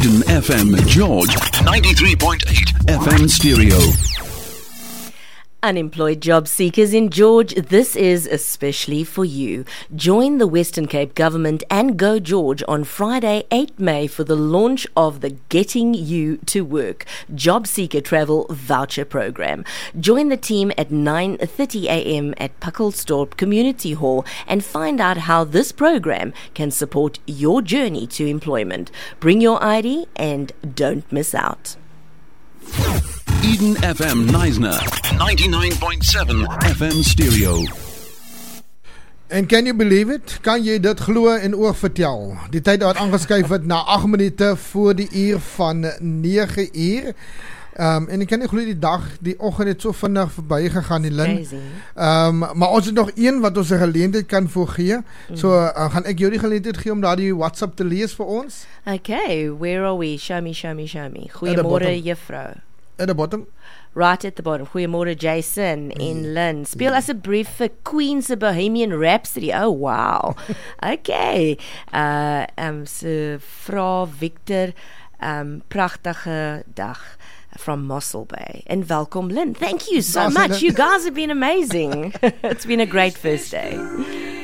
Eden FM George 93.8 FM stereo. Unemployed job seekers in George, this is especially for you. Join the Western Cape Government and Go George on Friday, 8 May for the launch of the Getting You to Work Job Seeker Travel Voucher Program. Join the team at 9:30 a.m. at Puckelsdorp Community Hall and find out how this program can support your journey to employment. Bring your ID and don't miss out. Eden FM Neisner 99.7 FM stereo. En can you believe it? Kan jy dit glo en ook vertel? Die tyd wat aangeskuif het na 8 minute voor die uur van 9 uur. En ek kan nie glo die oggend het so vinnig verby gegaan die Lin. Maar ons het nog een wat ons 'n geleentheid kan voorgee. So gaan ek jou die geleentheid gee om daardie WhatsApp te lees vir ons. Okay, where are we? Show me. Goeiemôre juffrou. At the bottom. Right at the bottom. Goeiemôre Jason in Lynn. Speel asseblief vir Queen's Bohemian Rhapsody. Oh wow. Okay. So vra Victor, pragtige dag from Mossel Bay. And welkom Lynn. Thank you so much. You guys have been amazing. It's been a great first day.